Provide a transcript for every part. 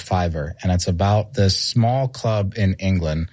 Fiverr, and it's about this small club in England,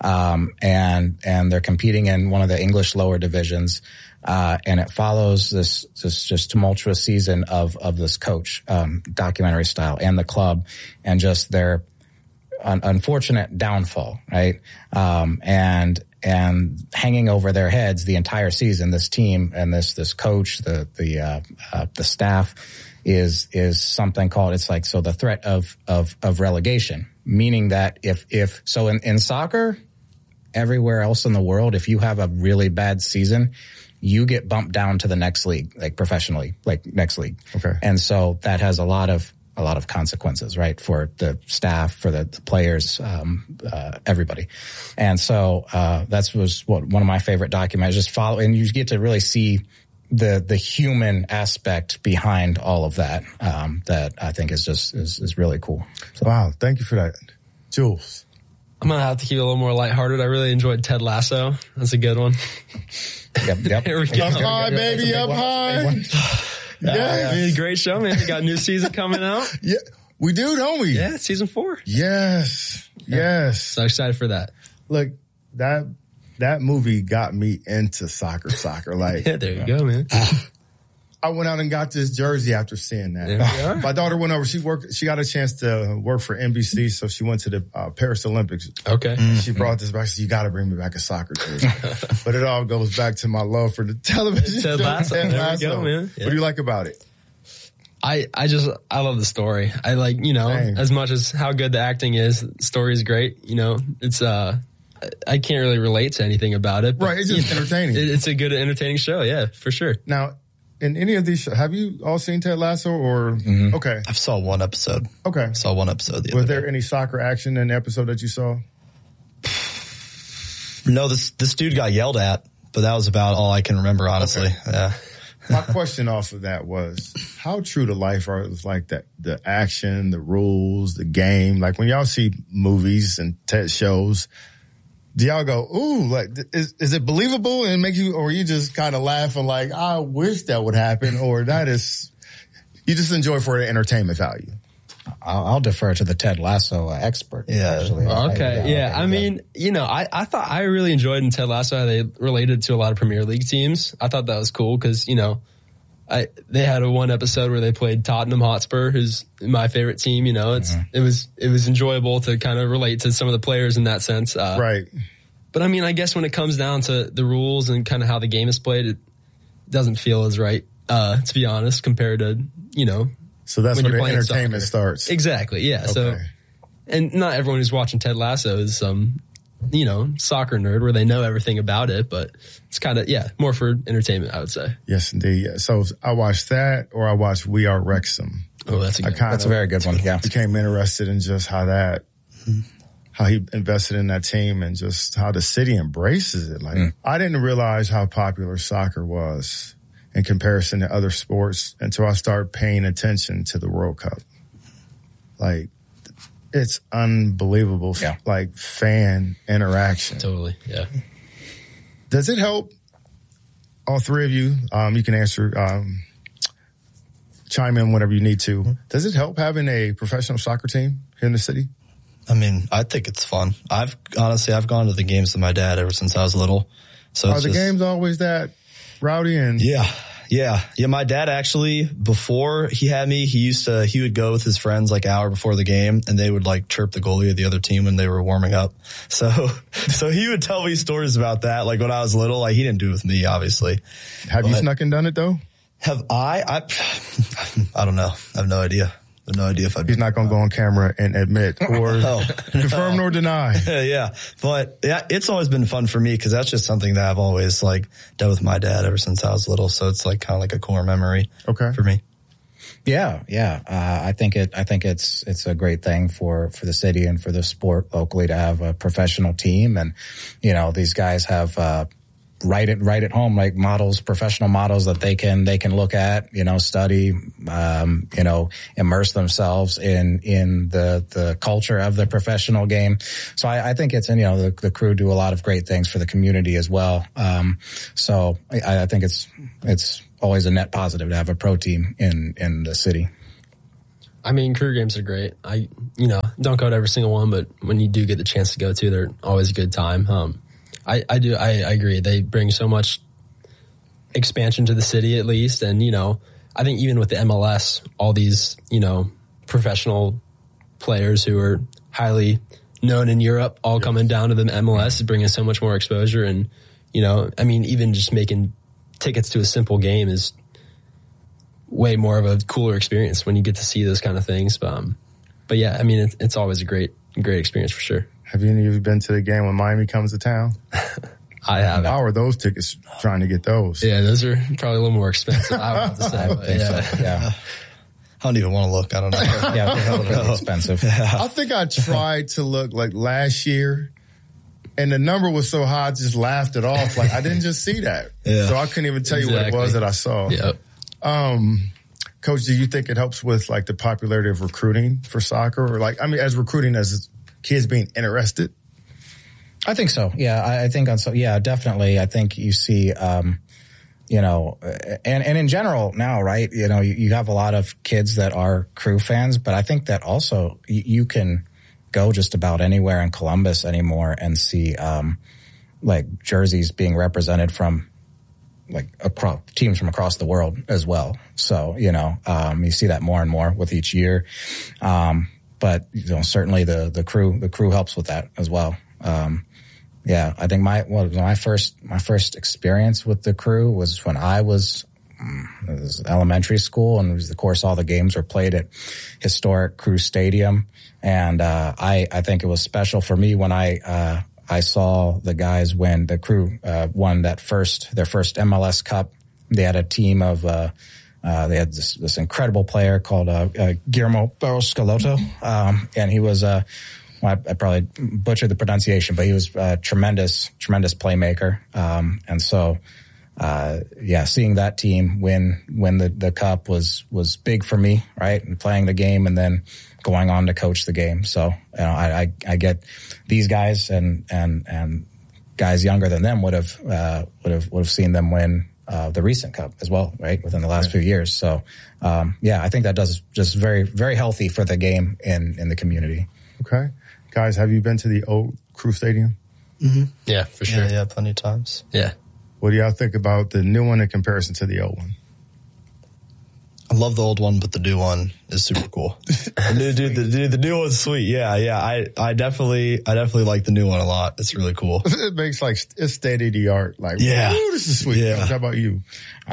and they're competing in one of the English lower divisions, and it follows this just tumultuous season of this coach, documentary style, and the club, and just their unfortunate downfall, right? And hanging over their heads the entire season, this team and this coach, the staff is something called, it's like, so the threat of relegation, meaning that if so in soccer, everywhere else in the world, if you have a really bad season, you get bumped down to the next league, like professionally, like next league. Okay. And so that has a lot of consequences, right? For the staff, for the players, everybody. And so, was one of my favorite documentaries, just follow, and you get to really see the human aspect behind all of that, that I think is really cool. So. Wow. Thank you for that. Jules. I'm going to have to keep it a little more lighthearted. I really enjoyed Ted Lasso. That's a good one. Yep. Here we go. Up high, baby, up high. Yeah, great show, man. We got a new season coming out. Yeah, we do, don't we? Yeah, season 4. Yes. So excited for that. Look, that movie got me into soccer. Like, yeah, there you go, man. I went out and got this jersey after seeing that. Yeah. My daughter went over. She got a chance to work for NBC, so she went to the Paris Olympics. Okay. She brought this back. She said, "You got to bring me back a soccer jersey." But it all goes back to my love for the television. Ted Lasso. There we go, man. Yeah. What do you like about it? I love the story. I like, Same. as much as how good the acting is, the story is great. It's, I can't really relate to anything about it. But, Right. It's just entertaining. It's a good, entertaining show. Yeah, for sure. Now, in any of these shows, have you all seen Ted Lasso or? Mm-hmm. Okay. I saw one episode. Okay. Saw one episode. Was there any soccer action in the episode that you saw? No, this dude got yelled at, but that was about all I can remember, honestly. Okay. Yeah. My question off of that was, how true to life are it like that? The action, the rules, the game. Like when y'all see movies and TED shows, do y'all go, ooh, like, is it believable and make you, or you just kind of laughing like, I wish that would happen, or that is, you just enjoy for the entertainment value? I'll defer to the Ted Lasso expert. Yeah. Actually. Okay. I mean, I thought I really enjoyed in Ted Lasso how they related to a lot of Premier League teams. I thought that was cool because, they had one episode where they played Tottenham Hotspur, who's my favorite team. It was enjoyable to kind of relate to some of the players in that sense. Right. But I mean, I guess when it comes down to the rules and kind of how the game is played, it doesn't feel as right, to be honest, compared to, So that's when when you're the playing entertainment soccer. starts. Exactly. Yeah. Okay. So, and not everyone who's watching Ted Lasso is some, soccer nerd where they know everything about it, but it's kind of, more for entertainment, I would say. Yes, indeed. Yeah. So I watched that, or I watched We Are Wrexham. Oh, that's That's a very good one. Yeah. Became interested in just how he invested in that team and just how the city embraces it. Like, I didn't realize how popular soccer was in comparison to other sports until I started paying attention to the World Cup. Like, it's unbelievable, like, fan interaction. Totally, yeah. Does it help, all three of you, you can answer, chime in whenever you need to. Does it help having a professional soccer team here in the city? I mean, I think it's fun. I've gone to the games with my dad ever since I was little. So Are the games always that rowdy and? Yeah. My dad actually, before he had me, he would go with his friends like an hour before the game, and they would like chirp the goalie of the other team when they were warming up. So he would tell me stories about that. Like when I was little, like he didn't do it with me, obviously. Have you snuck and done it though? Have I don't know. I have no idea. I have no idea if I'd He's not going to go on camera and admit or confirm nor deny. Yeah. But yeah, it's always been fun for me because that's just something that I've always like done with my dad ever since I was little. So it's like kind of like a core memory for me. Yeah. I think it's a great thing for the city and for the sport locally to have a professional team. And, these guys have, right at home, like models, professional models that they can look at, study, immerse themselves in the culture of the professional game. So I think it's, and the crew do a lot of great things for the community as well. So I think it's always a net positive to have a pro team in the city. I mean, career games are great. Don't go to every single one, but when you do get the chance to go to, they're always a good time. I agree. They bring so much expansion to the city, at least. And, I think even with the MLS, all these, professional players who are highly known in Europe, all coming down to the MLS is bringing so much more exposure. And, even just making tickets to a simple game is way more of a cooler experience when you get to see those kind of things. But yeah, it's always a great experience for sure. Have any of you been to the game when Miami comes to town? I have. How are those tickets trying to get those? Yeah, those are probably a little more expensive, I would have to say. But Yeah. I don't even want to look. I don't know. Yeah, they're really expensive. I think I tried to look like last year, and the number was so high, I just laughed it off. Like, I didn't just see that. Yeah. So I couldn't even tell you what it was that I saw. Yep. Coach, do you think it helps with like the popularity of recruiting for soccer, or as recruiting as kids being interested? I think so. Yeah, I think definitely. I think you see, and in general now, right? You have a lot of kids that are Crew fans, but I think that also you can go just about anywhere in Columbus anymore and see, jerseys being represented from across teams from across the world as well. So, you see that more and more with each year. But certainly the crew helps with that as well. Yeah, I think my first experience with the Crew was when it was elementary school, and of course all the games were played at historic Crew Stadium. And I think it was special for me when I saw the guys when the Crew won their first MLS Cup. They had a team of they had this incredible player called Guillermo Barros Schelotto, and he was I probably butchered the pronunciation, but he was a tremendous playmaker. And so, seeing that team win the cup was big for me, right? And playing the game and then going on to coach the game. So, I get these guys and guys younger than them would have seen them win the recent cup as well, right? Within the last few years. So, I think that does just very, very healthy for the game in the community. Okay. Guys, have you been to the old Crew Stadium? Mm-hmm. Yeah, for sure. Yeah, plenty of times. Yeah. What do y'all think about the new one in comparison to the old one? I love the old one, but the new one is super cool. The new one's sweet. Yeah. I definitely like the new one a lot. It's really cool. It makes it's state of the art. Like, yeah, ooh, this is sweet. Yeah. How about you?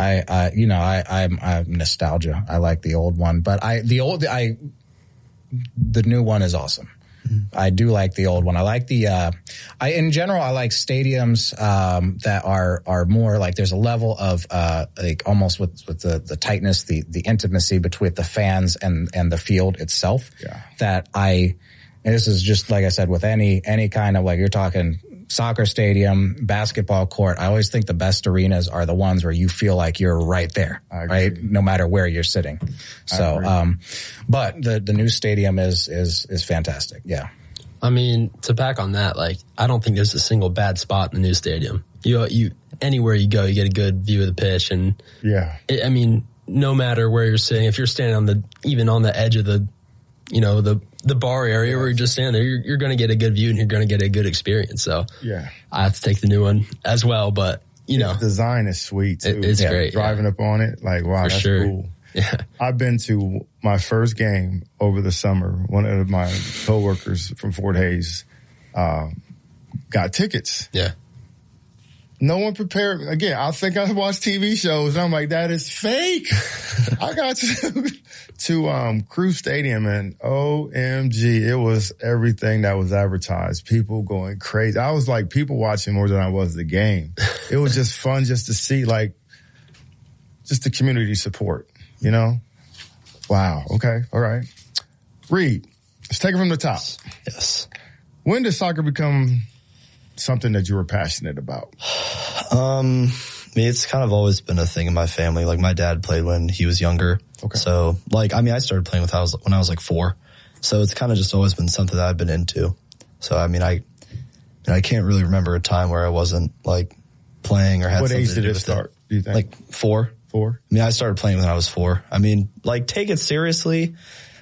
I'm nostalgia. I like the old one, but the new one is awesome. I do like the old one. I like in general, I like stadiums, that are more like there's a level of, almost with the tightness, the intimacy between the fans and the field itself. Yeah. And this is just like I said, with any kind of you're talking soccer stadium, basketball court, I always think the best arenas are the ones where you feel like you're right there, right? No matter where you're sitting. So, but the new stadium is fantastic. Yeah. To back on that, I don't think there's a single bad spot in the new stadium. You anywhere you go, you get a good view of the pitch, and no matter where you're sitting, if you're standing even on the edge of the bar area where you're just standing there, you're going to get a good view and you're going to get a good experience. So yeah, I have to take the new one as well. But the design is sweet too. It's great. Driving up on it, wow, that's cool. Yeah. I've been to my first game over the summer. One of my coworkers from Fort Hays got tickets. Yeah. No one prepared. Again, I think I watch TV shows and I'm like, that is fake. I got to Crew Stadium and OMG, it was everything that was advertised. People going crazy. I was like people watching more than I was the game. It was just fun just to see just the community support, Wow. Okay. All right. Reed, let's take it from the top. Yes. When did soccer become something that you were passionate about? It's kind of always been a thing in my family. My dad played when he was younger. Okay. So I started playing when I was 4. So it's kind of just always been something that I've been into. So, I can't really remember a time where I wasn't playing or had something to do with it. What age did it start, do you think? 4. 4? I started playing when I was 4. Take it seriously.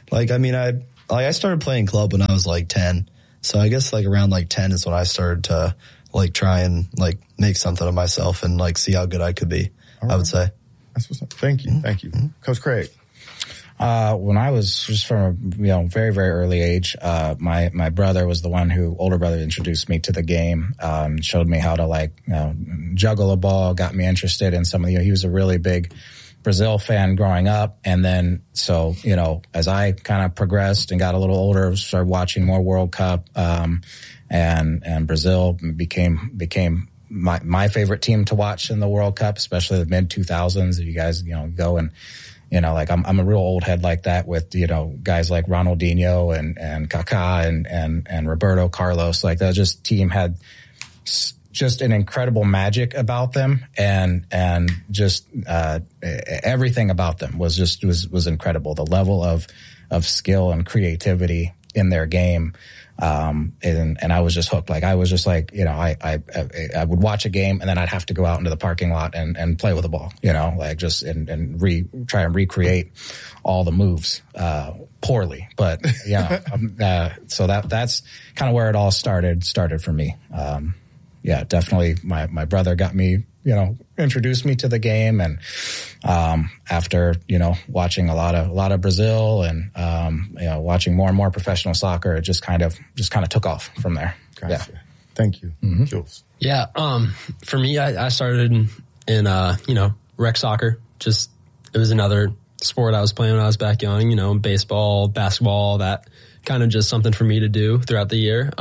Like, I mean, I started playing club when I was like 10. So I guess like around like 10 is when I started to like try and like make something of myself and like see how good I could be, I would say. That's what's up. Thank you. Thank you. Coach Craig. When I was just from a very, very early age, my brother was the one older brother introduced me to the game, showed me how to like, juggle a ball, got me interested in some of he was a really big Brazil fan growing up. And then, so, as I kind of progressed and got a little older, started watching more World Cup, and Brazil became my favorite team to watch in the World Cup, especially the mid 2000s. If you guys, go and, like I'm a real old head like that with, guys like Ronaldinho and Kaká and Roberto Carlos. Like that just team had just an incredible magic about them and just, everything about them was incredible. The level of skill and creativity in their game. And I was just hooked. Like I was just like, I would watch a game and then I'd have to go out into the parking lot and play with the ball, like just try and recreate all the moves, poorly. But, so that's kind of where it all started for me. Definitely my brother got me, introduced me to the game and, after, watching a lot of Brazil and, watching more and more professional soccer, it just kind of took off from there. Gotcha. Yeah. Thank you. Mm-hmm. Jules. Yeah. For me, I started in rec soccer. Just, it was another sport I was playing when I was back young, baseball, basketball, that kind of just something for me to do throughout the year.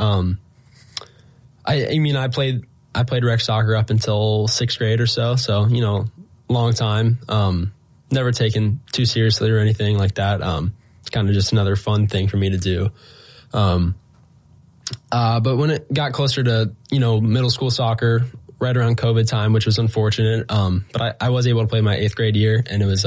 I played rec soccer up until 6th grade or so. So, long time. Never taken too seriously or anything like that. It's kind of just another fun thing for me to do. But when it got closer to, middle school soccer, right around COVID time, which was unfortunate. But I was able to play my 8th grade year, and it was,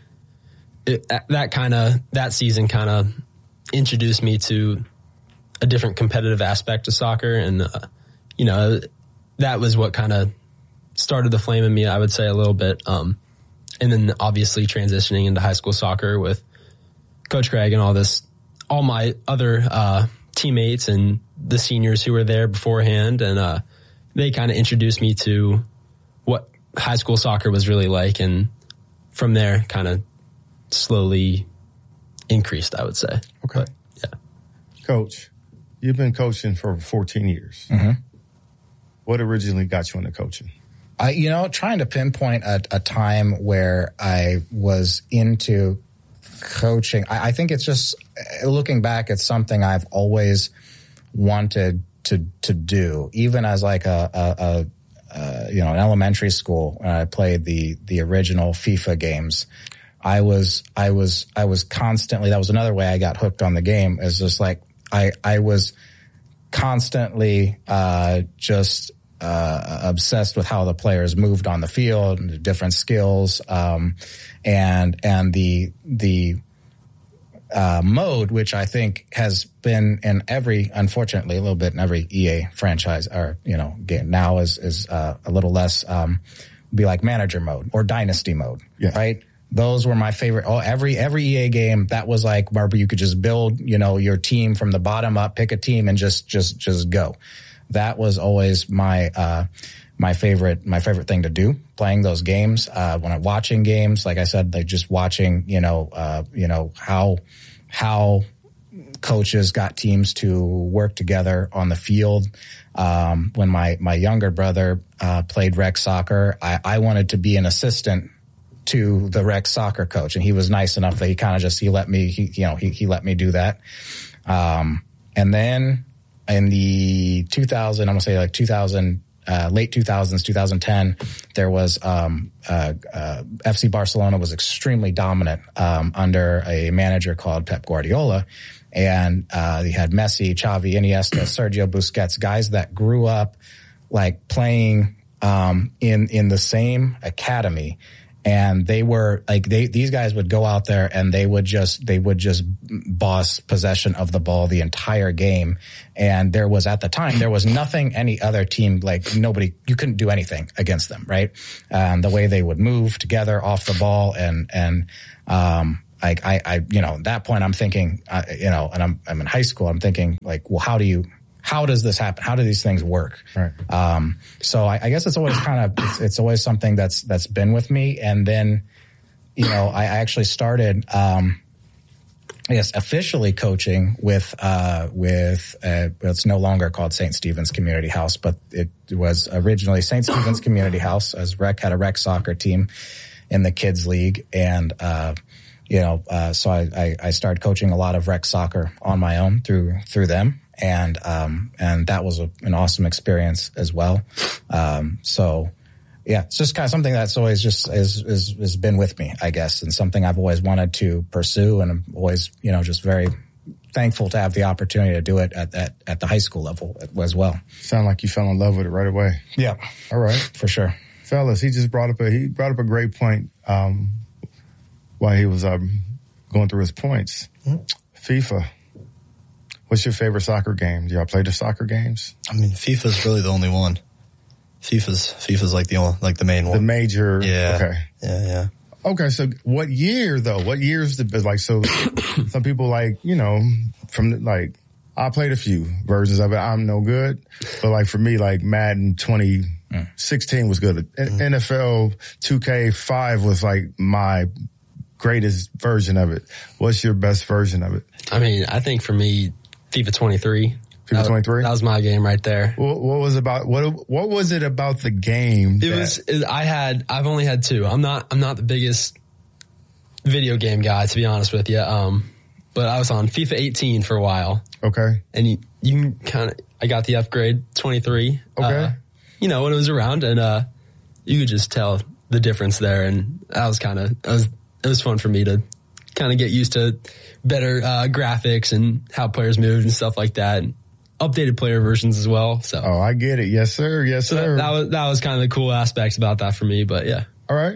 that season kind of introduced me to a different competitive aspect of soccer. And, that was what kind of started the flame in me, I would say, a little bit. And then obviously transitioning into high school soccer with Coach Craig and all my other teammates and the seniors who were there beforehand. And they kind of introduced me to what high school soccer was really like. And from there, kind of slowly increased, I would say. Okay. But, yeah. Coach, you've been coaching for 14 years. Mm-hmm. What originally got you into coaching? Trying to pinpoint a time where I was into coaching. I think it's just, looking back, it's something I've always wanted to do. Even as like an elementary school, when I played the original FIFA games, I was constantly, that was another way I got hooked on the game, is just like, I was constantly obsessed with how the players moved on the field and the different skills, and the mode, which I think has been in unfortunately a little bit in every EA franchise or game now is a little less be like manager mode or dynasty mode, right? Those were my favorite. Every EA game, that was like where you could just build, your team from the bottom up, pick a team and just go. That was always my favorite thing to do, playing those games. When I'm watching games, like I said, like just watching, how coaches got teams to work together on the field. When my younger brother, played rec soccer, I wanted to be an assistant to the rec soccer coach, and he was nice enough that he let me do that. And then in the 2000, I'm gonna say like 2000, late 2000s, 2010, there was, FC Barcelona was extremely dominant, under a manager called Pep Guardiola. And, he had Messi, Xavi, Iniesta, Sergio Busquets, guys that grew up like playing, in the same academy. And they were like, these guys would go out there and they would just boss possession of the ball the entire game. And at the time, there was nothing any other team, like you couldn't do anything against them, right? The way they would move together off the ball and at that point I'm thinking, and I'm in high school, I'm thinking like, well, how does this happen? How do these things work? Right. So I guess it's always it's always something that's been with me. And then, I actually started, officially coaching with it's no longer called St. Stephen's Community House, but it was originally St. Stephen's Community House, as had a rec soccer team in the kids league. And, so I started coaching a lot of rec soccer on my own through them. And that was an awesome experience as well. It's just kind of something that's always just has been with me, I guess, and something I've always wanted to pursue. And I'm always, just very thankful to have the opportunity to do it at the high school level as well. Sound like you fell in love with it right away. Yeah. All right. For sure. Fellas, he just brought up a great point, while he was, going through his points. Mm-hmm. FIFA. What's your favorite soccer game? Do y'all play the soccer games? I mean, FIFA's really the only one. FIFA's like the main one. The major. Yeah. Okay. Yeah. Okay. So what year though? What years so some people from I played a few versions of it. I'm no good. But for me, Madden 2016 was good. NFL 2K5 was my greatest version of it. What's your best version of it? I mean, I think for me, FIFA 23. FIFA 23? That was my game right there. What was it about the game? I've only had two. I'm not the biggest video game guy, to be honest with you. But I was on FIFA 18 for a while. Okay. And you I got the upgrade 23. Okay. When it was around, and you could just tell the difference there. And that was it was fun for me to kind of get used to better graphics and how players moved and stuff like that, and updated player versions as well. So, I get it. Yes, sir. Yes, sir. That was kind of the cool aspects about that for me. But yeah. All right.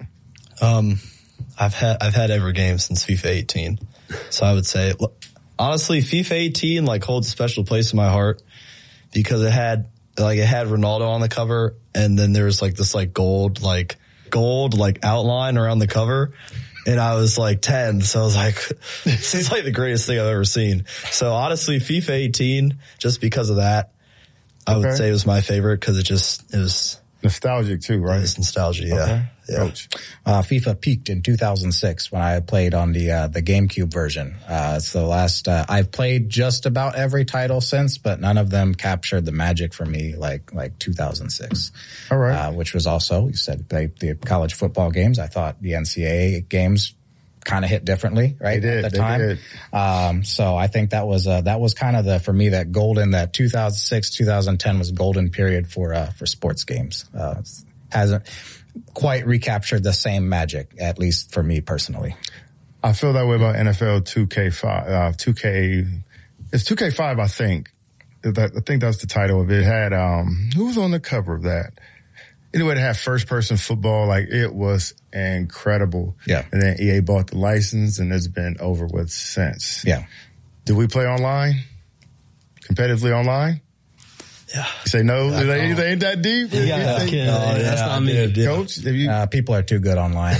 I've had every game since FIFA 18, so I would say honestly, FIFA 18 holds a special place in my heart because it had Ronaldo on the cover, and then there was this gold outline around the cover. And I was 10, so I was this is the greatest thing I've ever seen. So honestly, FIFA 18, just because of that, I would say it was my favorite because it was nostalgic too, right? It's nostalgia, yeah. Okay. Yeah. Coach. FIFA peaked in 2006 when I played on the GameCube version. It's the last, I've played just about every title since, but none of them captured the magic for me like 2006. All right. Which was also, you said, the college football games. I thought the NCAA games kind of hit differently, right? They did. At the time. So I think that was kind of for me, that 2006, 2010 was golden period for sports games. Hasn't quite recaptured the same magic, at least for me personally. I feel that way about NFL 2K5. 2K, it's 2K5, I think. I think that's the title of it. It had, who was on the cover of that? Anyway, it had first person football. It was incredible. Yeah. And then EA bought the license and it's been over with since. Yeah. Do we play online? Competitively online? Yeah. You say no? They ain't that deep? That's not me. Coach, people are too good online.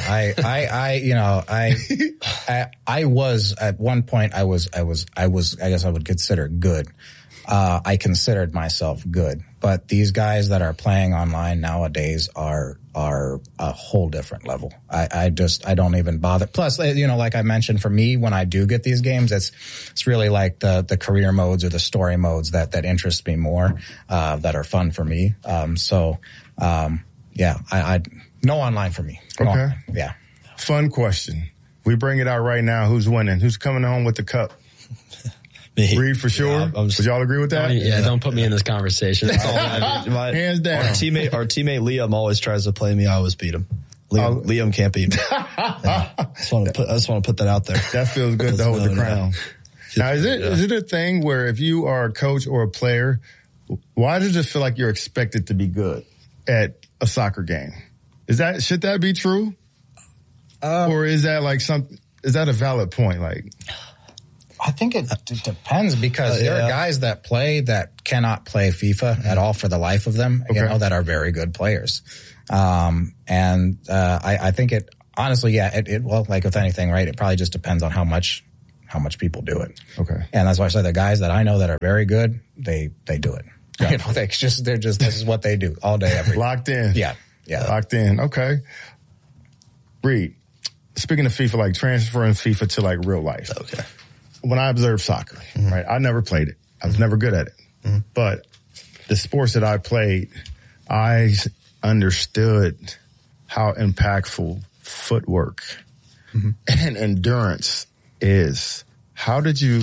I was at one point, I guess I would consider good. I considered myself good, but these guys that are playing online nowadays are a whole different level. I don't even bother. Plus, like I mentioned, for me, when I do get these games, it's really the career modes or the story modes that interest me more, that are fun for me. No online for me. Okay. Online. Yeah. Fun question. We bring it out right now. Who's winning? Who's coming home with the cup? Me. Reed for sure. Yeah, would y'all agree with that? Don't put me in this conversation. That's all I Hands down. Our teammate Liam always tries to play me. I always beat him. Liam can't beat me. I just want to put that out there. That feels good to hold the crown. Now, is it a thing where if you are a coach or a player, why does it feel like you're expected to be good at a soccer game? Should that be true? Or is that is that a valid point? I think it depends because there are guys that cannot play FIFA at all for the life of them, that are very good players. I think it honestly, yeah, well, like with anything, right? It probably just depends on how much people do it. Okay. And that's why I say the guys that I know that are very good, they do it. Yeah. You know, they're just, this is what they do all day, every day. Locked in. Yeah. Locked in. Okay. Reed, speaking of FIFA, like transferring FIFA to like real life. Okay. When I observe soccer, right, I never played it. I was never good at it. But the sports that I played, I understood how impactful footwork and endurance is. How did you,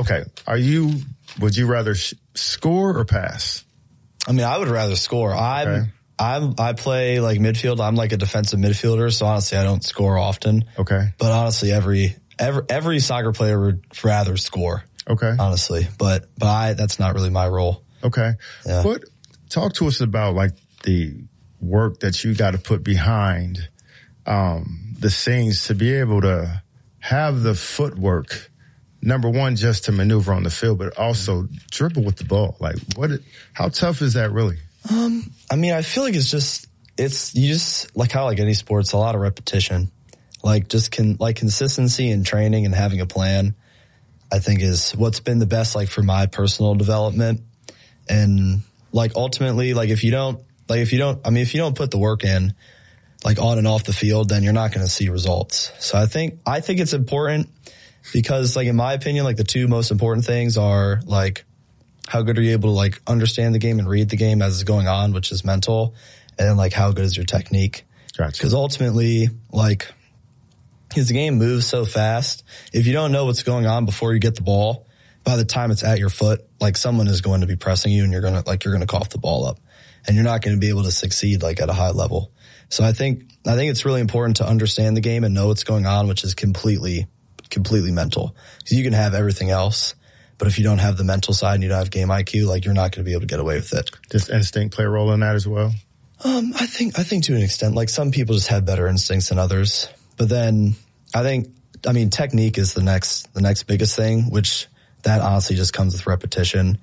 would you rather score or pass? I mean, I would rather score. I play like midfield. I'm like a defensive midfielder, so honestly, I don't score often. Okay. But honestly, every soccer player would rather score. Okay. Honestly, but that's not really my role. Okay. Yeah. But talk to us about like the work that you got to put behind the scenes to be able to have the footwork. Number one, just to maneuver on the field, but also dribble with the ball. Like how tough is that really? I mean, I feel like you just like how like any sports, a lot of repetition, like consistency in training and having a plan, I think is what's been the best, like for my personal development. And like ultimately, like if you don't put the work in, like on and off the field, then you're not going to see results. So I think it's important because like in my opinion, like the two most important things are like how good are you able to like understand the game and read the game as it's going on, which is mental, and then like how good is your technique. Gotcha. Because ultimately, like, because the game moves so fast, if you don't know what's going on before you get the ball, by the time it's at your foot, like someone is going to be pressing you and you're going to cough the ball up and you're not going to be able to succeed like at a high level. So I think it's really important to understand the game and know what's going on, which is completely mental. Because you can have everything else, but if you don't have the mental side and you don't have game IQ, like you're not going to be able to get away with it. Does instinct play a role in that as well? I think to an extent, like some people just have better instincts than others, but then technique is the next biggest thing, which that honestly just comes with repetition.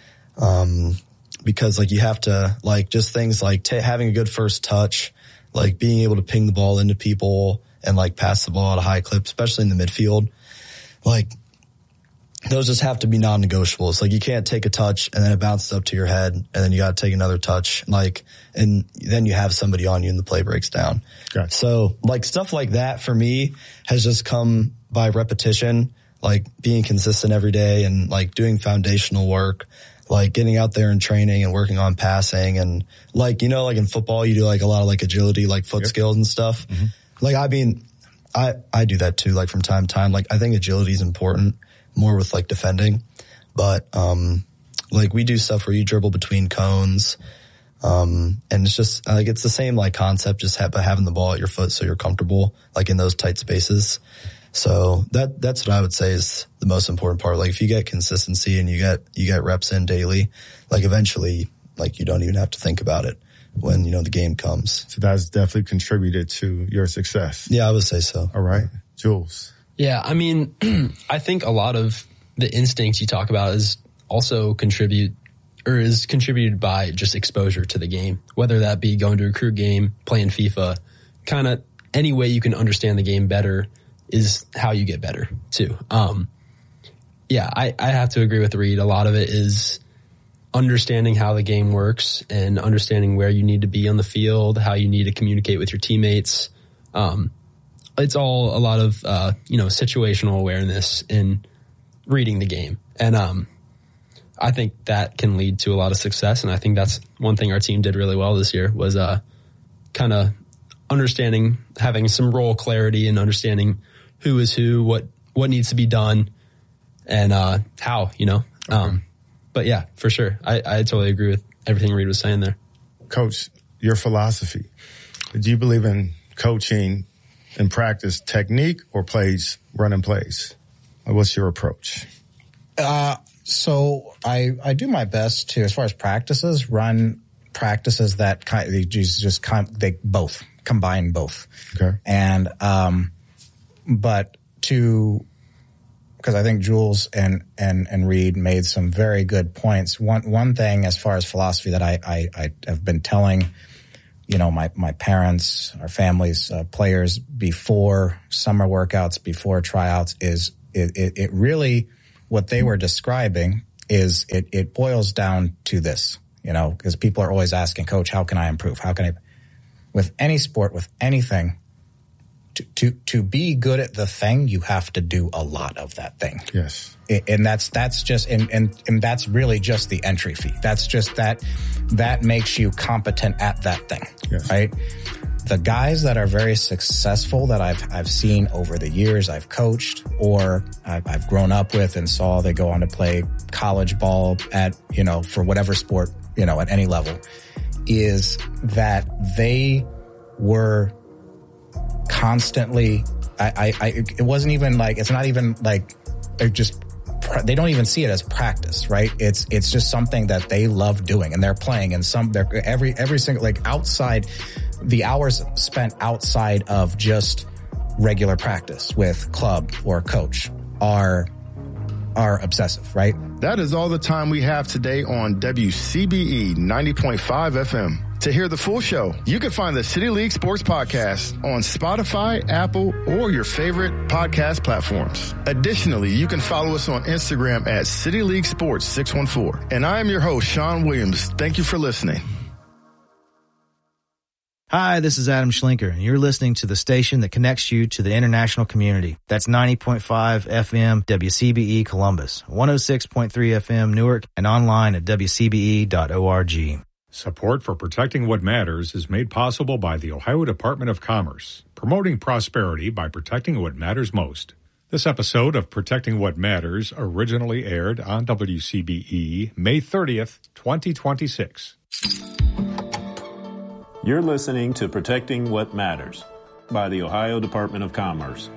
Because like you have to like just things like having a good first touch, like being able to ping the ball into people and like pass the ball at a high clip, especially in the midfield. Like those just have to be non-negotiables. Like you can't take a touch and then it bounces up to your head and then you got to take another touch, like, and then you have somebody on you and the play breaks down. Gotcha. So like stuff like that for me has just come by repetition, like being consistent every day and like doing foundational work, like getting out there and training and working on passing. And like, you know, like in football, you do like a lot of like agility, like foot skills and stuff. Mm-hmm. Like, I mean, I do that too, like from time to time. Like I think agility is important more with like defending, but, like we do stuff where you dribble between cones. And it's just like, it's the same like concept, just having the ball at your foot so you're comfortable like in those tight spaces. So that's what I would say is the most important part. Like if you get consistency and you get reps in daily, like eventually, like you don't even have to think about it when, you know, the game comes. So that's definitely contributed to your success. Yeah, I would say so. All right. Jules. Yeah. I mean, I think a lot of the instincts you talk about is contributed by just exposure to the game, whether that be going to a crew game, playing FIFA, kind of any way you can understand the game better is how you get better too. Yeah, I have to agree with Reed. A lot of it is understanding how the game works and understanding where you need to be on the field, how you need to communicate with your teammates. It's all a lot of, situational awareness in reading the game. And, I think that can lead to a lot of success. And I think that's one thing our team did really well this year was, kind of understanding, having some role clarity and understanding who is who, what needs to be done and, how, you know. Okay. But yeah, for sure. I totally agree with everything Reed was saying there. Coach, your philosophy. Do you believe in coaching and practice technique or running plays? What's your approach? So I do my best to, as far as practices, run practices that they both combine both. Okay. And, but because I think Jules and Reed made some very good points. One thing as far as philosophy that I have been telling my parents, our families, players before summer workouts, before tryouts is it really what they were describing is it boils down to this, because people are always asking, Coach, how can I improve? How can I, with any sport, with anything, to be good at the thing, you have to do a lot of that thing. Yes. And that's just, and that's really just the entry fee. That's just that makes you competent at that thing. Yes. Right? The guys that are very successful that I've seen over the years I've coached or I've grown up with and saw they go on to play college ball at, for whatever sport, at any level, is that they were constantly, it wasn't even like, it's not even like they don't even see it as practice, right? It's just something that they love doing and they're playing and every single, like outside, the hours spent outside of just regular practice with club or coach are obsessive, right? That is all the time we have today on WCBE 90.5 FM. To hear the full show, you can find the City League Sports Podcast on Spotify, Apple, or your favorite podcast platforms. Additionally, you can follow us on Instagram at City League Sports 614. And I am your host, Sean Williams. Thank you for listening. Hi, this is Adam Schlinker, and you're listening to the station that connects you to the international community. That's 90.5 FM WCBE Columbus, 106.3 FM Newark, and online at WCBE.org. Support for Protecting What Matters is made possible by the Ohio Department of Commerce, promoting prosperity by protecting what matters most. This episode of Protecting What Matters originally aired on WCBE May 30th, 2026. You're listening to Protecting What Matters by the Ohio Department of Commerce.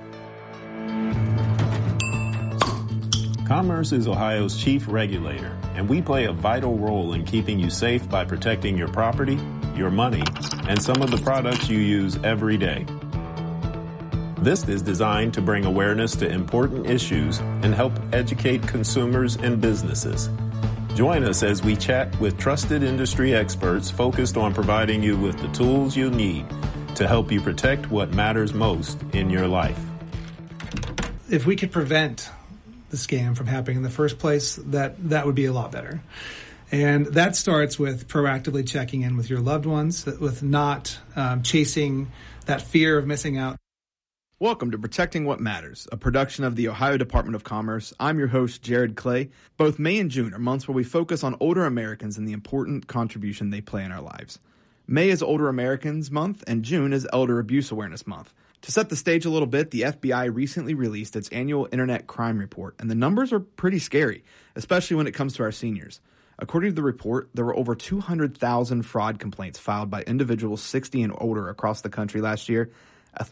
Commerce is Ohio's chief regulator, and we play a vital role in keeping you safe by protecting your property, your money, and some of the products you use every day. This is designed to bring awareness to important issues and help educate consumers and businesses. Join us as we chat with trusted industry experts focused on providing you with the tools you need to help you protect what matters most in your life. If we could prevent the scam from happening in the first place, that would be a lot better. And that starts with proactively checking in with your loved ones, with not chasing that fear of missing out. Welcome to Protecting What Matters, a production of the Ohio Department of Commerce. I'm your host, Jared Clay. Both May and June are months where we focus on older Americans and the important contribution they play in our lives. May is Older Americans Month, and June is Elder Abuse Awareness Month. To set the stage a little bit, the FBI recently released its annual Internet Crime Report, and the numbers are pretty scary, especially when it comes to our seniors. According to the report, there were over 200,000 fraud complaints filed by individuals 60 and older across the country last year, a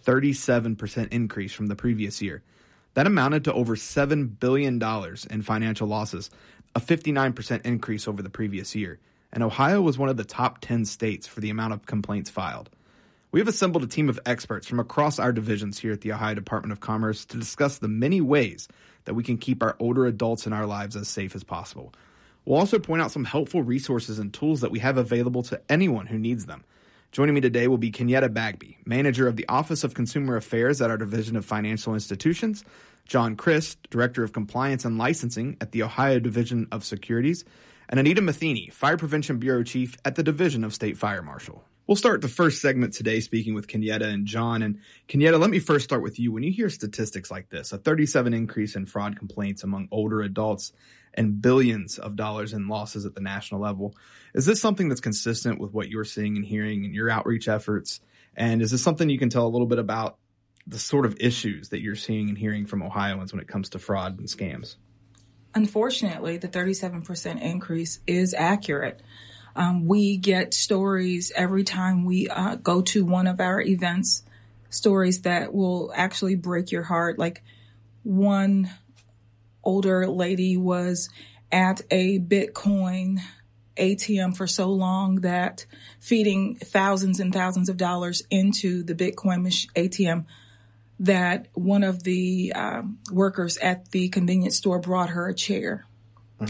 37% increase from the previous year. That amounted to over $7 billion in financial losses, a 59% increase over the previous year. And Ohio was one of the top 10 states for the amount of complaints filed. We have assembled a team of experts from across our divisions here at the Ohio Department of Commerce to discuss the many ways that we can keep our older adults in our lives as safe as possible. We'll also point out some helpful resources and tools that we have available to anyone who needs them. Joining me today will be Kenyetta Bagby, Manager of the Office of Consumer Affairs at our Division of Financial Institutions, John Christ, Director of Compliance and Licensing at the Ohio Division of Securities, and Anita Matheny, Fire Prevention Bureau Chief at the Division of State Fire Marshal. We'll start the first segment today speaking with Kenyetta and John. And Kenyetta, let me first start with you. When you hear statistics like this, a 37% increase in fraud complaints among older adults and billions of dollars in losses at the national level, is this something that's consistent with what you're seeing and hearing in your outreach efforts? And is this something you can tell a little bit about the sort of issues that you're seeing and hearing from Ohioans when it comes to fraud and scams? Unfortunately, the 37% increase is accurate. We get stories every time we go to one of our events, stories that will actually break your heart. Like one older lady was at a Bitcoin ATM for so long that feeding thousands and thousands of dollars into the Bitcoin ATM that one of the workers at the convenience store brought her a chair.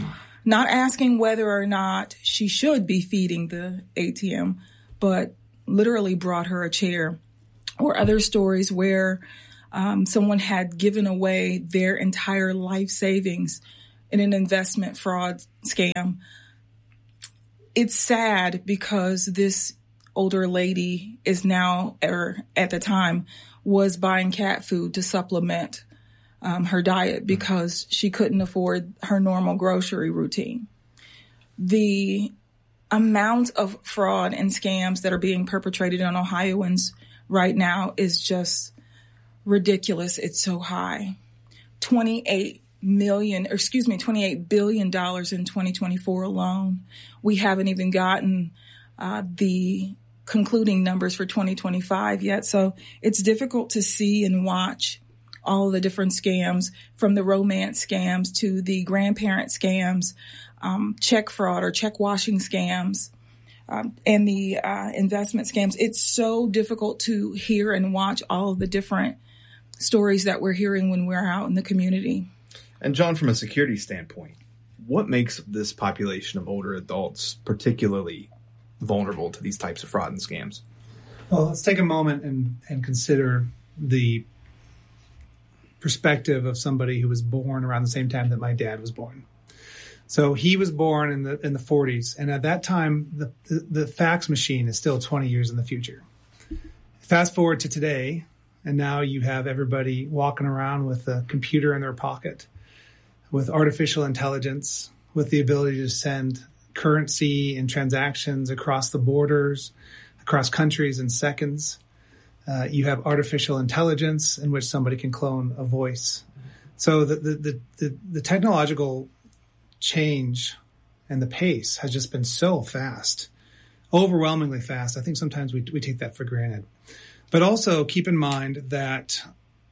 Not asking whether or not she should be feeding the ATM, but literally brought her a chair, or other stories where someone had given away their entire life savings in an investment fraud scam. It's sad because this older lady is now, or at the time, was buying cat food to supplement her diet because she couldn't afford her normal grocery routine. The amount of fraud and scams that are being perpetrated on Ohioans right now is just ridiculous. It's so high. $28 billion in 2024 alone. We haven't even gotten the concluding numbers for 2025 yet. So it's difficult to see and watch all of the different scams, from the romance scams to the grandparent scams, check fraud or check washing scams, and the investment scams. It's so difficult to hear and watch all of the different stories that we're hearing when we're out in the community. And John, from a security standpoint, what makes this population of older adults particularly vulnerable to these types of fraud and scams? Well, let's take a moment and consider the perspective of somebody who was born around the same time that my dad was born. So he was born in the 40s, and at that time, the fax machine is still 20 years in the future. Fast forward to today, and now you have everybody walking around with a computer in their pocket, with artificial intelligence, with the ability to send currency and transactions across the borders, across countries in seconds. You have artificial intelligence in which somebody can clone a voice. So the technological change and the pace has just been so fast, overwhelmingly fast. I think sometimes we take that for granted. But also keep in mind that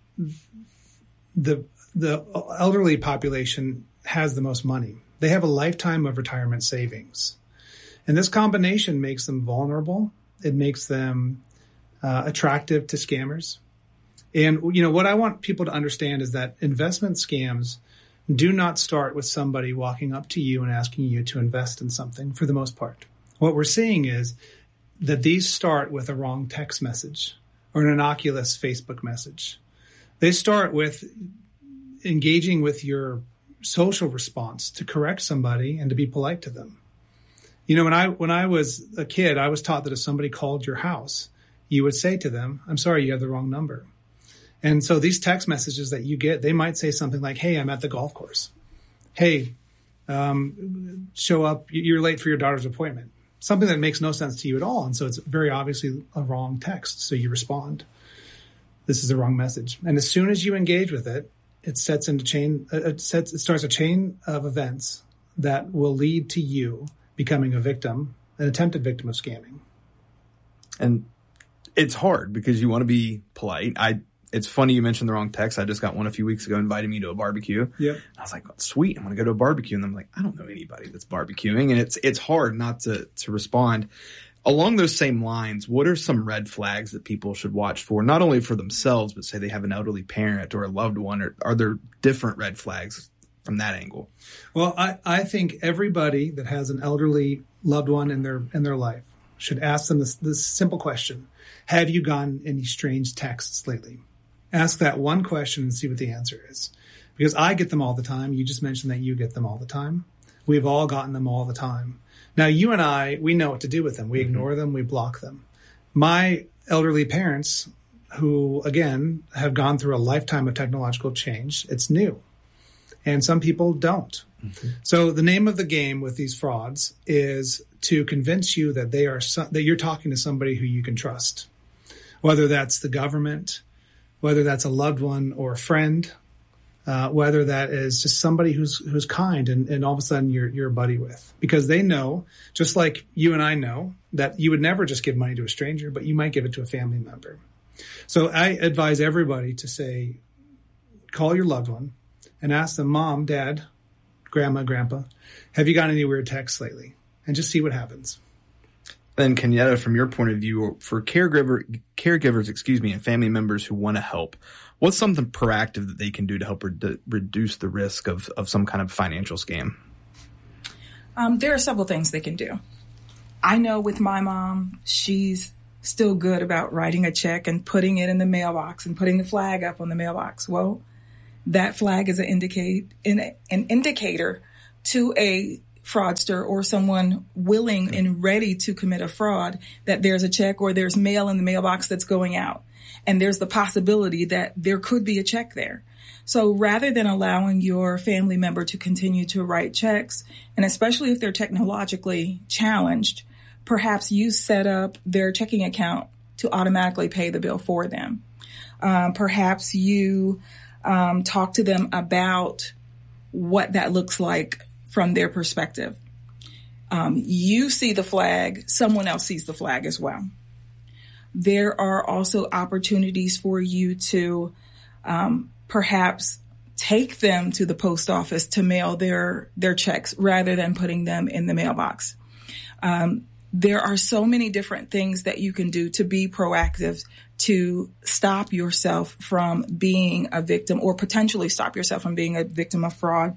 the elderly population has the most money. They have a lifetime of retirement savings. And this combination makes them vulnerable. It makes them attractive to scammers. And, what I want people to understand is that investment scams do not start with somebody walking up to you and asking you to invest in something, for the most part. What we're seeing is that these start with a wrong text message or an innocuous Facebook message. They start with engaging with your social response to correct somebody and to be polite to them. When I was a kid, I was taught that if somebody called your house, you would say to them, "I'm sorry, you have the wrong number." And so these text messages that you get, they might say something like, "Hey, I'm at the golf course. Hey, show up. You're late for your daughter's appointment." Something that makes no sense to you at all. And so it's very obviously a wrong text. So you respond, "This is the wrong message." And as soon as you engage with it, it starts a chain of events that will lead to you becoming a victim, an attempted victim of scamming. And it's hard because you want to be polite. It's funny you mentioned the wrong text. I just got one a few weeks ago inviting me to a barbecue. Yeah. I was like, sweet, I'm going to go to a barbecue. And I'm like, I don't know anybody that's barbecuing. And it's hard not to respond. Along those same lines, what are some red flags that people should watch for, not only for themselves, but say they have an elderly parent or a loved one? Or are there different red flags from that angle? Well, I think everybody that has an elderly loved one in their life should ask them this simple question. Have you gotten any strange texts lately? Ask that one question and see what the answer is. Because I get them all the time. You just mentioned that you get them all the time. We've all gotten them all the time. Now, you and I, we know what to do with them. We ignore them. We block them. My elderly parents, who, again, have gone through a lifetime of technological change, it's new. And some people don't. Mm-hmm. So the name of the game with these frauds is to convince you that that you're talking to somebody who you can trust, whether that's the government, whether that's a loved one or a friend, whether that is just somebody who's kind and all of a sudden you're a buddy with, because they know, just like you and I know, that you would never just give money to a stranger, but you might give it to a family member. So I advise everybody to say, call your loved one and ask them, "Mom, Dad, Grandma, Grandpa, have you got any weird texts lately?" And just see what happens. Then, Kenyatta, from your point of view, for caregivers, and family members who want to help, what's something proactive that they can do to help reduce the risk of some kind of financial scam? There are several things they can do. I know with my mom, she's still good about writing a check and putting it in the mailbox and putting the flag up on the mailbox. Well, that flag is an indicator to a fraudster or someone willing and ready to commit a fraud that there's a check or there's mail in the mailbox that's going out. And there's the possibility that there could be a check there. So rather than allowing your family member to continue to write checks, and especially if they're technologically challenged, perhaps you set up their checking account to automatically pay the bill for them. Perhaps you talk to them about what that looks like from their perspective. You see the flag, someone else sees the flag as well. There are also opportunities for you to perhaps take them to the post office to mail their checks rather than putting them in the mailbox. There are so many different things that you can do to be proactive to stop yourself from being a victim or potentially stop yourself from being a victim of fraud.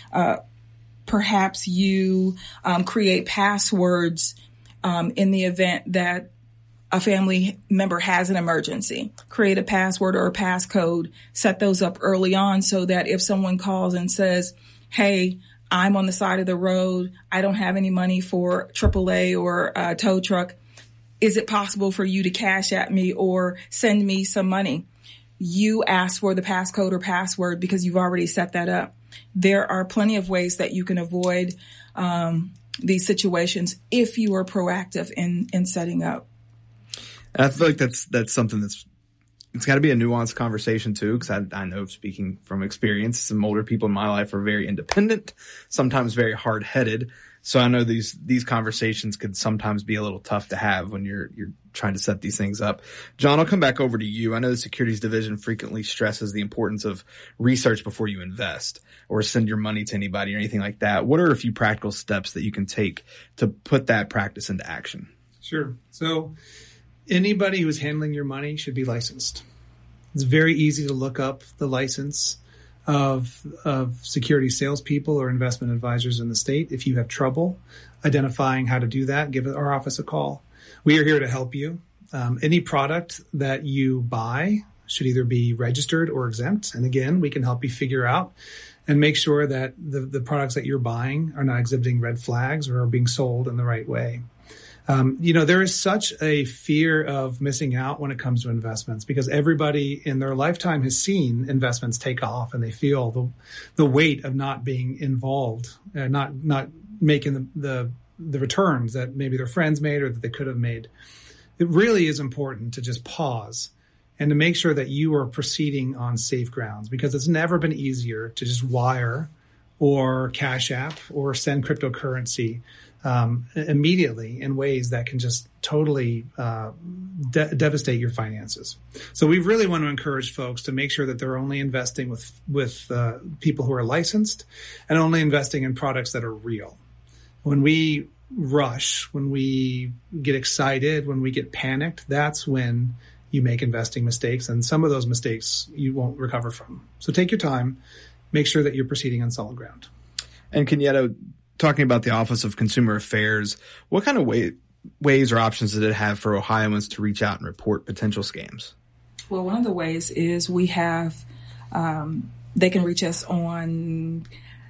Perhaps you create passwords in the event that a family member has an emergency. Create a password or a passcode. Set those up early on so that if someone calls and says, hey, I'm on the side of the road, I don't have any money for AAA or a tow truck, is it possible for you to cash at me or send me some money? You ask for the passcode or password because you've already set that up. There are plenty of ways that you can avoid these situations if you are proactive in setting up. And I feel like that's something it's got to be a nuanced conversation too, because I know, speaking from experience, some older people in my life are very independent, sometimes very hard-headed. So I know these conversations could sometimes be a little tough to have when you're trying to set these things up. John, I'll come back over to you. I know the Securities Division frequently stresses the importance of research before you invest or send your money to anybody or anything like that. What are a few practical steps that you can take to put that practice into action? Sure. So anybody who's handling your money should be licensed. It's very easy to look up the license of security salespeople or investment advisors in the state. If you have trouble identifying how to do that, give our office a call. We are here to help you. Any product that you buy should either be registered or exempt. And again, we can help you figure out and make sure that the products that you're buying are not exhibiting red flags or are being sold in the right way. There is such a fear of missing out when it comes to investments because everybody in their lifetime has seen investments take off and they feel the weight of not being involved, not making the returns that maybe their friends made or that they could have made. It really is important to just pause and to make sure that you are proceeding on safe grounds because it's never been easier to just wire or Cash App or send cryptocurrency immediately in ways that can just totally devastate your finances. So we really want to encourage folks to make sure that they're only investing with people who are licensed and only investing in products that are real. When we rush, when we get excited, when we get panicked, that's when you make investing mistakes, and some of those mistakes you won't recover from. So take your time, make sure that you're proceeding on solid ground. And Kenyatta, talking about the Office of Consumer Affairs, what kind of ways or options did it have for Ohioans to reach out and report potential scams? Well, one of the ways is we have, they can reach us on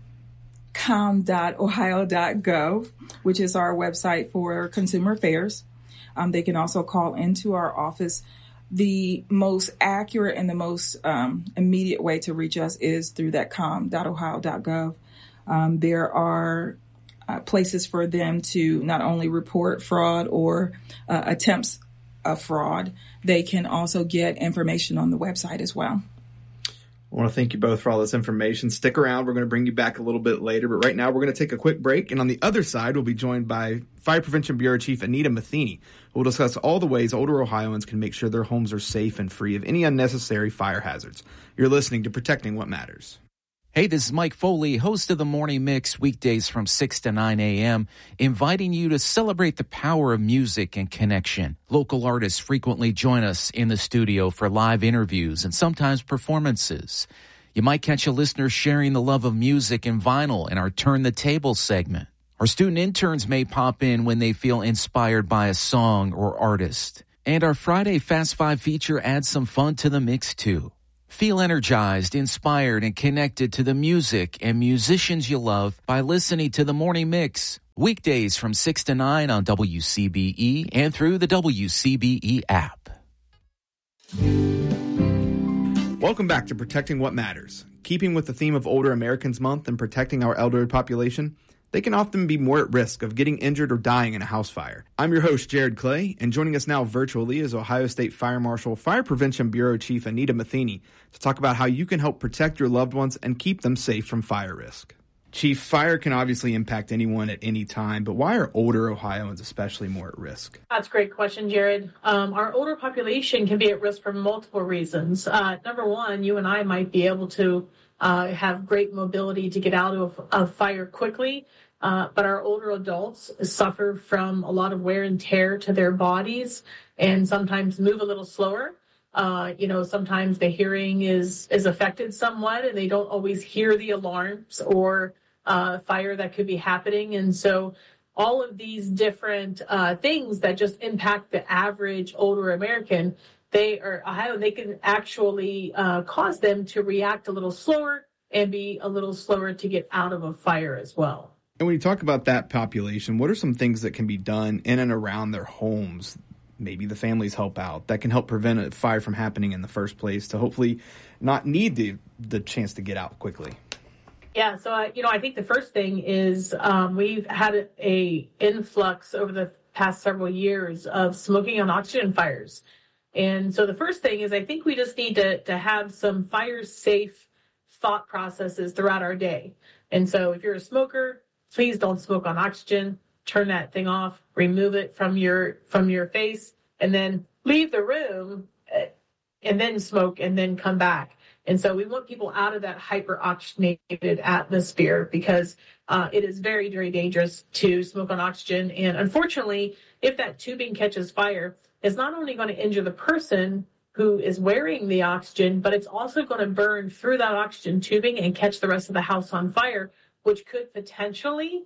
com.ohio.gov, which is our website for consumer affairs. They can also call into our office. The most accurate and the most immediate way to reach us is through that com.ohio.gov. There are places for them to not only report fraud or attempts of fraud, they can also get information on the website as well. I want to thank you both for all this information. Stick around. We're going to bring you back a little bit later. But right now, we're going to take a quick break. And on the other side, we'll be joined by Fire Prevention Bureau Chief Anita Matheny, who will discuss all the ways older Ohioans can make sure their homes are safe and free of any unnecessary fire hazards. You're listening to Protecting What Matters. Hey, this is Mike Foley, host of the Morning Mix, weekdays from 6 to 9 a.m., inviting you to celebrate the power of music and connection. Local artists frequently join us in the studio for live interviews and sometimes performances. You might catch a listener sharing the love of music and vinyl in our Turn the Table segment. Our student interns may pop in when they feel inspired by a song or artist. And our Friday Fast Five feature adds some fun to the mix too. Feel energized, inspired, and connected to the music and musicians you love by listening to The Morning Mix. Weekdays from 6 to 9 on WCBE and through the WCBE app. Welcome back to Protecting What Matters. Keeping with the theme of Older Americans Month and protecting our elderly population, they can often be more at risk of getting injured or dying in a house fire. I'm your host, Jared Clay, and joining us now virtually is Ohio State Fire Marshal Fire Prevention Bureau Chief Anita Matheny to talk about how you can help protect your loved ones and keep them safe from fire risk. Chief, fire can obviously impact anyone at any time, but why are older Ohioans especially more at risk? That's a great question, Jared. Our older population can be at risk for multiple reasons. Number one, you and I might be able to have great mobility to get out of fire quickly, but our older adults suffer from a lot of wear and tear to their bodies and sometimes move a little slower. Sometimes the hearing is affected somewhat and they don't always hear the alarms or fire that could be happening. And so all of these different things that just impact the average older American, they can actually cause them to react a little slower and be a little slower to get out of a fire as well. And when you talk about that population, what are some things that can be done in and around their homes? Maybe the families help out that can help prevent a fire from happening in the first place to hopefully not need the chance to get out quickly. Yeah, so I think the first thing is we've had a influx over the past several years of smoking on oxygen fires. And so the first thing is I think we just need to have some fire-safe thought processes throughout our day. And so if you're a smoker, please don't smoke on oxygen. Turn that thing off, remove it from your face, and then leave the room and then smoke and then come back. And so we want people out of that hyper-oxygenated atmosphere because it is very, very dangerous to smoke on oxygen. And unfortunately, if that tubing catches fire, it's not only going to injure the person who is wearing the oxygen, but it's also going to burn through that oxygen tubing and catch the rest of the house on fire, which could potentially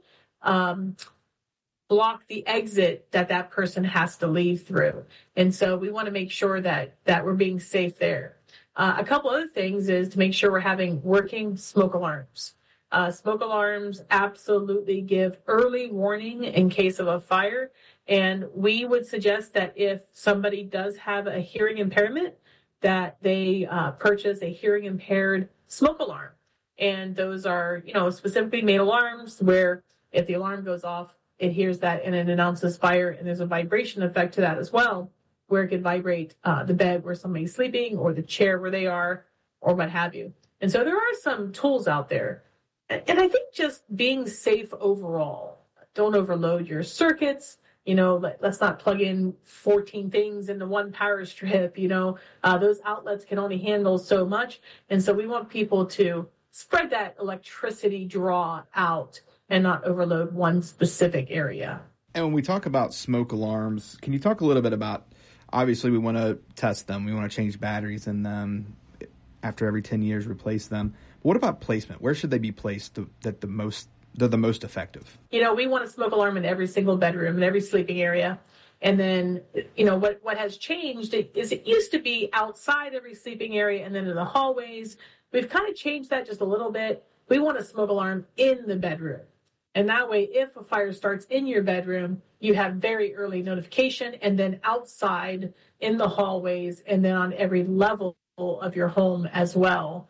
block the exit that person has to leave through. And so we want to make sure that we're being safe there. A couple other things is to make sure we're having working smoke alarms. Smoke alarms absolutely give early warning in case of a fire. And we would suggest that if somebody does have a hearing impairment, that they purchase a hearing impaired smoke alarm. And those are, specifically made alarms where if the alarm goes off, it hears that and it announces fire. And there's a vibration effect to that as well, where it could vibrate the bed where somebody's sleeping or the chair where they are or what have you. And so there are some tools out there. And I think just being safe overall. Don't overload your circuits. Let's not plug in 14 things into one power strip. Those outlets can only handle so much. And so we want people to spread that electricity draw out and not overload one specific area. And when we talk about smoke alarms, can you talk a little bit about, obviously we want to test them, we want to change batteries in them, after every 10 years replace them. But what about placement? Where should they be placed they're the most effective? We want a smoke alarm in every single bedroom, in every sleeping area. And then, what has changed is it used to be outside every sleeping area and then in the hallways. We've kind of changed that just a little bit. We want a smoke alarm in the bedroom. And that way, if a fire starts in your bedroom, you have very early notification, and then outside in the hallways and then on every level of your home as well.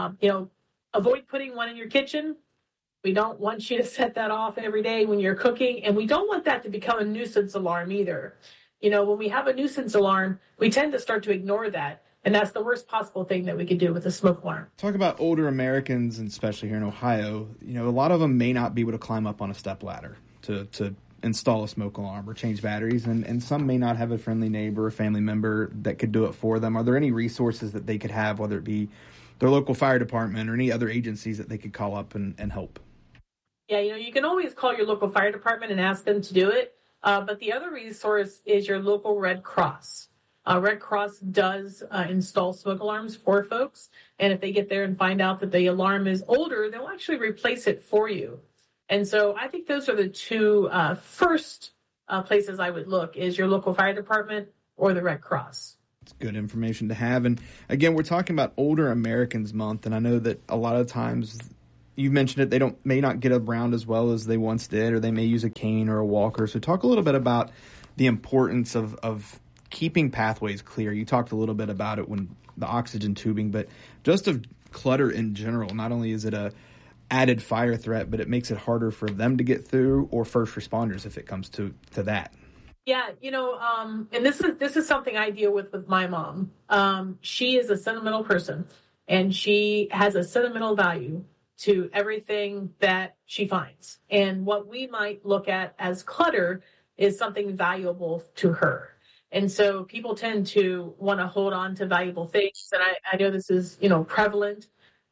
Avoid putting one in your kitchen. We don't want you to set that off every day when you're cooking, and we don't want that to become a nuisance alarm either. When we have a nuisance alarm, we tend to start to ignore that. And that's the worst possible thing that we could do with a smoke alarm. Talk about older Americans, and especially here in Ohio, a lot of them may not be able to climb up on a step ladder to install a smoke alarm or change batteries, and some may not have a friendly neighbor or family member that could do it for them. Are there any resources that they could have, whether it be their local fire department or any other agencies that they could call up and help? Yeah, you can always call your local fire department and ask them to do it. But the other resource is your local Red Cross. Red Cross does install smoke alarms for folks. And if they get there and find out that the alarm is older, they'll actually replace it for you. And so I think those are the two first places I would look, is your local fire department or the Red Cross. It's good information to have. And again, we're talking about Older Americans Month, and I know that a lot of times, you mentioned it, they may not get around as well as they once did, or they may use a cane or a walker. So talk a little bit about the importance of keeping pathways clear. You talked a little bit about it when the oxygen tubing, but just of clutter in general. Not only is it a added fire threat, but it makes it harder for them to get through, or first responders if it comes to that. Yeah, and this is something I deal with my mom. She is a sentimental person, and she has a sentimental value to everything that she finds. And what we might look at as clutter is something valuable to her. And so people tend to want to hold on to valuable things. And I know this is, prevalent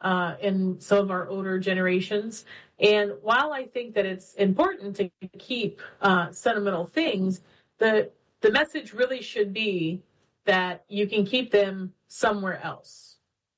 in some of our older generations. And while I think that it's important to keep sentimental things, the message really should be that you can keep them somewhere else,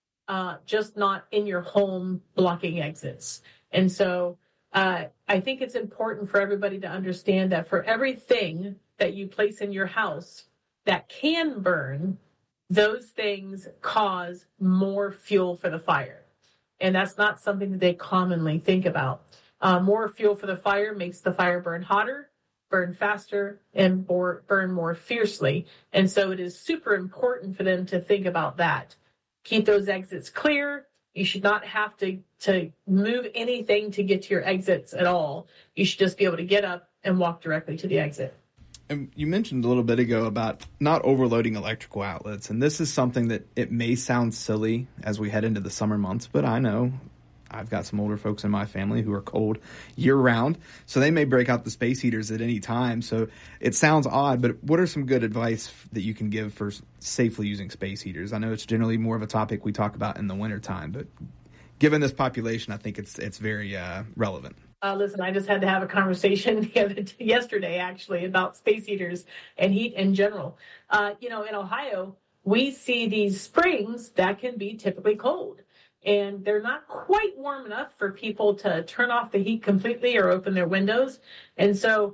just not in your home blocking exits. And so I think it's important for everybody to understand that for everything that you place in your house that can burn, those things cause more fuel for the fire. And that's not something that they commonly think about. More fuel for the fire makes the fire burn hotter, burn faster, and burn more fiercely. And so it is super important for them to think about that. Keep those exits clear. You should not have to move anything to get to your exits at all. You should just be able to get up and walk directly to the exit. And you mentioned a little bit ago about not overloading electrical outlets. And this is something that it may sound silly as we head into the summer months, but I know I've got some older folks in my family who are cold year round, so they may break out the space heaters at any time. So it sounds odd, but what are some good advice that you can give for safely using space heaters? I know it's generally more of a topic we talk about in the wintertime, but given this population, I think it's very relevant. Listen, I just had to have a conversation yesterday, actually, about space heaters and heat in general. In Ohio, we see these springs that can be typically cold, and they're not quite warm enough for people to turn off the heat completely or open their windows. And so,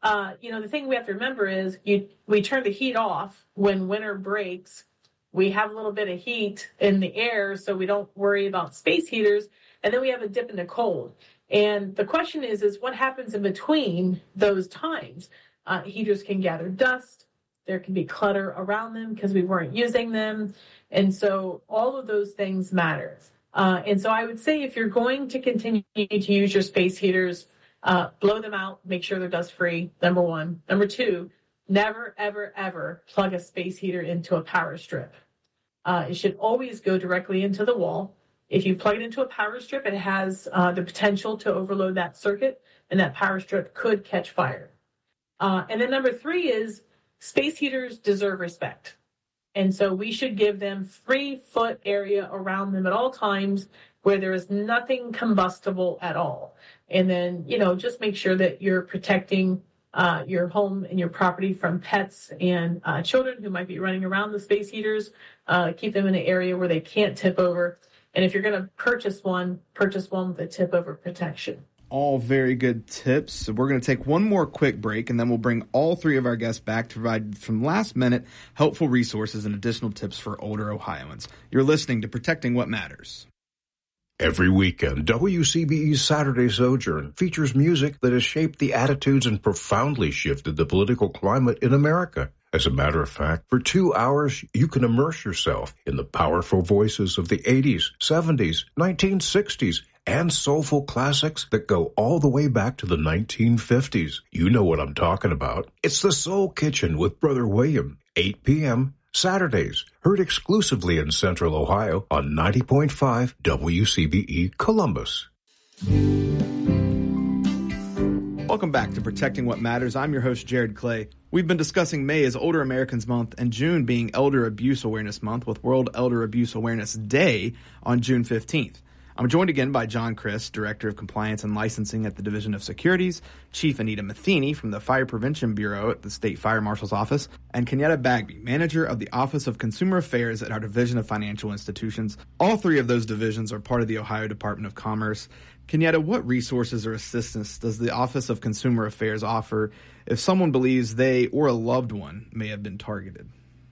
the thing we have to remember is we turn the heat off when winter breaks. We have a little bit of heat in the air, so we don't worry about space heaters, and then we have a dip into cold. And the question is what happens in between those times? Heaters can gather dust. There can be clutter around them because we weren't using them. And so all of those things matter. And so I would say if you're going to continue to use your space heaters, blow them out, make sure they're dust free, number one. Number two, never, ever, ever plug a space heater into a power strip. It should always go directly into the wall. If you plug it into a power strip, it has the potential to overload that circuit, and that power strip could catch fire. And then number three is space heaters deserve respect. And so we should give them 3-foot area around them at all times where there is nothing combustible at all. And then, just make sure that you're protecting your home and your property from pets and children who might be running around the space heaters. Keep them in an area where they can't tip over. And if you're going to purchase one with a tip-over protection. All very good tips. So we're going to take one more quick break, and then we'll bring all three of our guests back to provide some last-minute helpful resources and additional tips for older Ohioans. You're listening to Protecting What Matters. Every weekend, WCBE's Saturday Sojourn features music that has shaped the attitudes and profoundly shifted the political climate in America. As a matter of fact, for 2 hours, you can immerse yourself in the powerful voices of the 80s, 70s, 1960s, and soulful classics that go all the way back to the 1950s. You know what I'm talking about. It's the Soul Kitchen with Brother William, 8 p.m., Saturdays, heard exclusively in Central Ohio on 90.5 WCBE Columbus. Welcome back to Protecting What Matters. I'm your host, Jared Clay. We've been discussing May as Older Americans Month and June being Elder Abuse Awareness Month with World Elder Abuse Awareness Day on June 15th. I'm joined again by John Crist, Director of Compliance and Licensing at the Division of Securities, Chief Anita Matheny from the Fire Prevention Bureau at the State Fire Marshal's Office, and Kenyatta Bagby, Manager of the Office of Consumer Affairs at our Division of Financial Institutions. All three of those divisions are part of the Ohio Department of Commerce. Kenyatta, what resources or assistance does the Office of Consumer Affairs offer if someone believes they or a loved one may have been targeted?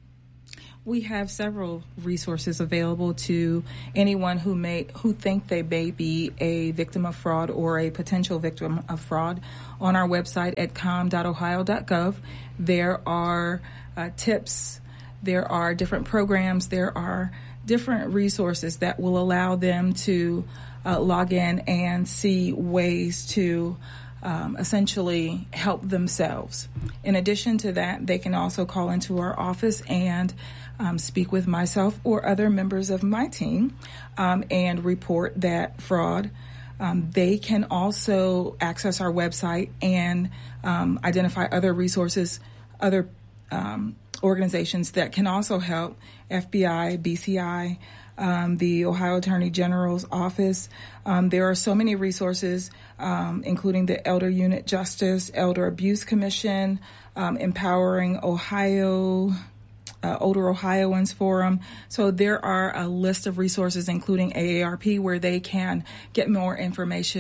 We have several resources available to anyone who think they may be a victim of fraud or a potential victim of fraud. On our website at com.ohio.gov, there are tips, there are different programs, there are different resources that will allow them to log in and see ways to essentially help themselves. In addition to that, they can also call into our office and speak with myself or other members of my team and report that fraud. They can also access our website and identify other resources, other organizations that can also help, FBI, BCI, the Ohio Attorney General's office. There are so many resources, including the Elder Unit Justice, Elder Abuse Commission, Empowering Ohio, Older Ohioans Forum. So there are a list of resources, including AARP, where they can get more information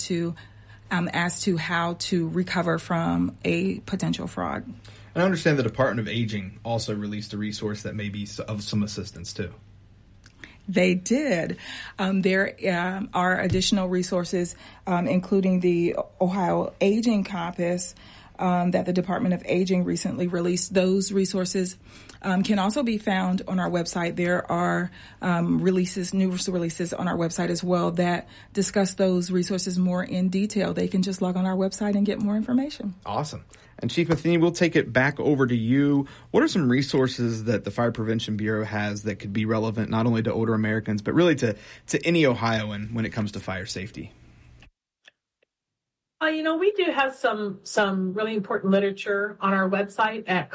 as to how to recover from a potential fraud. And I understand the Department of Aging also released a resource that may be of some assistance too. They did. There are additional resources, including the Ohio Aging Compass that the Department of Aging recently released. Those resources can also be found on our website. There are new releases on our website as well that discuss those resources more in detail. They can just log on our website and get more information. Awesome. And Chief Matheny, we'll take it back over to you. What are some resources that the Fire Prevention Bureau has that could be relevant not only to older Americans, but really to any Ohioan when it comes to fire safety? We do have some really important literature on our website at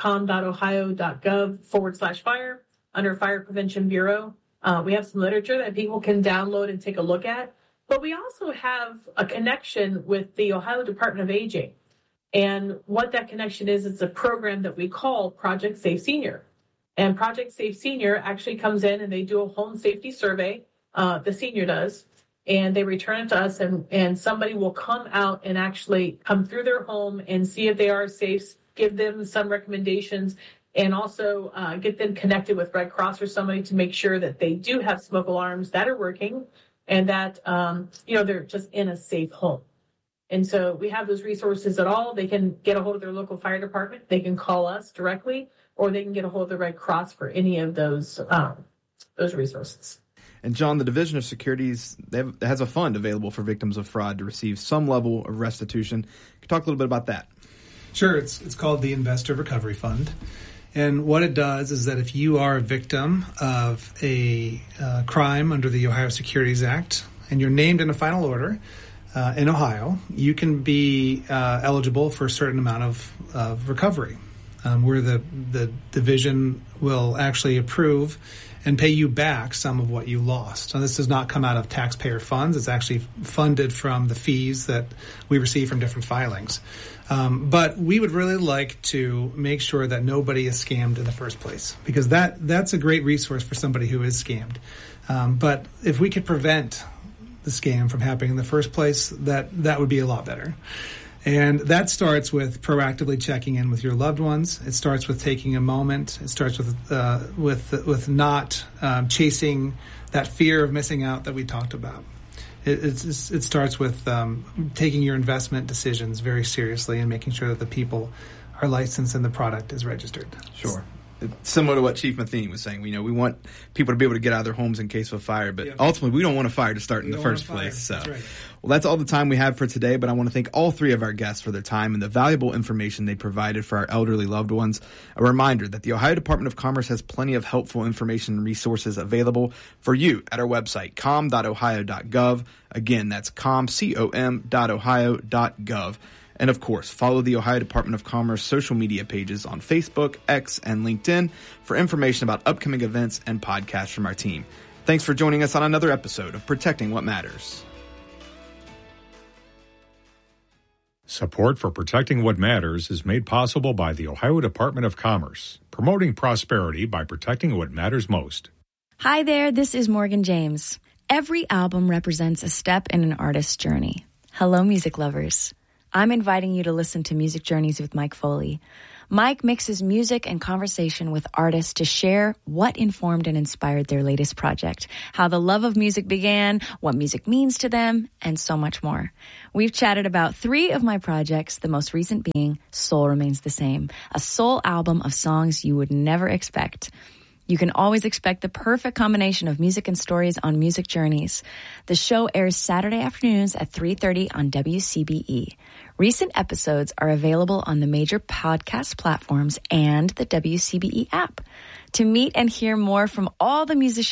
com.ohio.gov/fire under Fire Prevention Bureau. We have some literature that people can download and take a look at. But we also have a connection with the Ohio Department of Aging. And what that connection is, it's a program that we call Project Safe Senior. And Project Safe Senior actually comes in and they do a home safety survey, the senior does, and they return it to us, and somebody will come out and actually come through their home and see if they are safe, give them some recommendations, and also get them connected with Red Cross or somebody to make sure that they do have smoke alarms that are working and that, they're just in a safe home. And so we have those resources at all. They can get a hold of their local fire department. They can call us directly, or they can get a hold of the Red Cross for any of those resources. And John, the Division of Securities has a fund available for victims of fraud to receive some level of restitution. Can you talk a little bit about that? Sure. It's called the Investor Recovery Fund. And what it does is that if you are a victim of a crime under the Ohio Securities Act and you're named in a final order in Ohio, you can be eligible for a certain amount of recovery, where the division will actually approve and pay you back some of what you lost. Now, this does not come out of taxpayer funds. It's actually funded from the fees that we receive from different filings. But we would really like to make sure that nobody is scammed in the first place, because that's a great resource for somebody who is scammed. But if we could prevent the scam from happening in the first place, that would be a lot better. And that starts with proactively checking in with your loved ones. It starts with taking a moment. It starts with not chasing that fear of missing out that we talked about. It starts with taking your investment decisions very seriously and making sure that the people are licensed and the product is registered. Sure. It's similar to what Chief Matheny was saying. We want people to be able to get out of their homes in case of a fire, but ultimately we don't want a fire to start in the first place. So, that's right. Well, that's all the time we have for today, but I want to thank all three of our guests for their time and the valuable information they provided for our elderly loved ones. A reminder that the Ohio Department of Commerce has plenty of helpful information and resources available for you at our website, com.ohio.gov. Again, that's com.ohio.gov. And of course, follow the Ohio Department of Commerce social media pages on Facebook, X, and LinkedIn for information about upcoming events and podcasts from our team. Thanks for joining us on another episode of Protecting What Matters. Support for Protecting What Matters is made possible by the Ohio Department of Commerce, promoting prosperity by protecting what matters most. Hi there, this is Morgan James. Every album represents a step in an artist's journey. Hello, music lovers. I'm inviting you to listen to Music Journeys with Mike Foley. Mike mixes music and conversation with artists to share what informed and inspired their latest project, how the love of music began, what music means to them, and so much more. We've chatted about 3 of my projects, the most recent being Soul Remains the Same, a soul album of songs you would never expect. You can always expect the perfect combination of music and stories on Music Journeys. The show airs Saturday afternoons at 3:30 on WCBE. Recent episodes are available on the major podcast platforms and the WCBE app. To meet and hear more from all the musicians